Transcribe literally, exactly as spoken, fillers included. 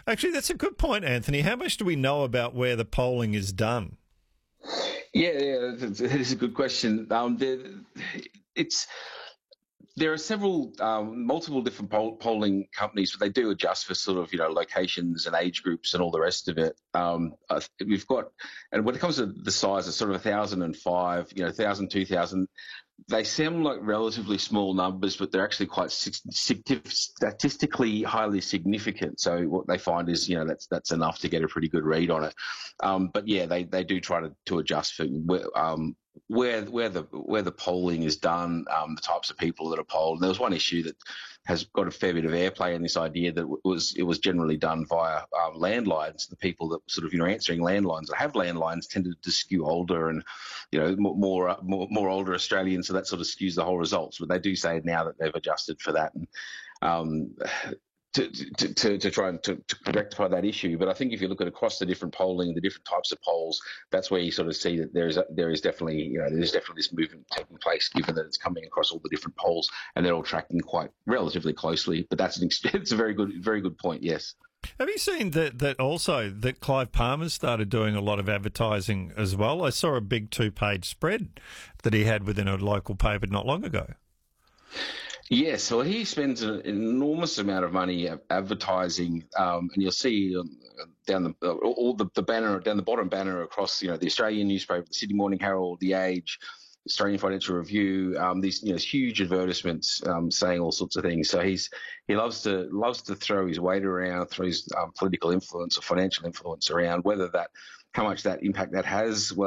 Actually, that's a good point, Anthony. How much do we know about where the polling is done? Yeah, yeah, that is a good question. Um, there, it's there are several, um, multiple different poll, polling companies, but they do adjust for sort of, you know, locations and age groups and all the rest of it. Um, I th- we've got, and when it comes to the size, it's sort of a thousand and five, you know, thousand, two thousand. They seem like relatively small numbers, but they're actually quite statistically highly significant. So what they find is, you know, that's that's enough to get a pretty good read on it. Um, but yeah, they, they do try to, to adjust for um, where where the where the polling is done, um, the types of people that are polled. And there was one issue that has got a fair bit of airplay in this idea that it was it was generally done via um, landlines. The people that sort of you know answering landlines that have landlines tended to skew older and you know more more more older Australians, so that sort of skews the whole results. But they do say now that they've adjusted for that. And, um, To, to, to, to try and to, to rectify that issue. But I think if you look at across the different polling, the different types of polls, that's where you sort of see that there is a, there is definitely you know there's definitely this movement taking place, given that it's coming across all the different polls and they're all tracking quite relatively closely. But that's an it's a very good very good point. Yes. Have you seen that, that also that Clive Palmer started doing a lot of advertising as well? I saw a big two-page spread that he had within a local paper not long ago. Yes, so he spends an enormous amount of money advertising, um, and you'll see um, down the all the, the banner down the bottom banner across, you know, the Australian newspaper, the Sydney Morning Herald, the Age, Australian Financial Review. Um, these you know huge advertisements um, saying all sorts of things. So he's he loves to loves to throw his weight around, throw his um, political influence or financial influence around. Whether that how much that impact that has, well.